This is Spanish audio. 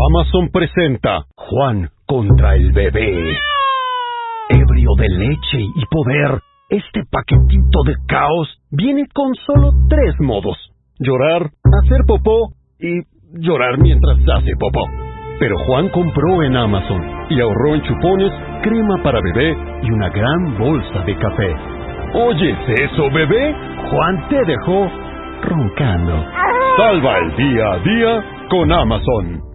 Amazon presenta Juan contra el bebé. Ebrio de leche y poder, este paquetito de caos viene con solo 3 modos: llorar, hacer popó y llorar mientras hace popó. Pero Juan compró en Amazon y ahorró en chupones, crema para bebé y una gran bolsa de café. ¿Oyes eso, bebé? Juan te dejó roncando. Salva el día a día con Amazon.